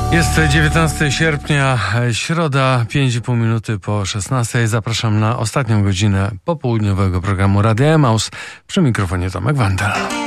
Jest 19 sierpnia, środa, 5,5 minuty po 16. Zapraszam na ostatnią godzinę popołudniowego programu Radia Emaus. Przy mikrofonie Tomek Wandel.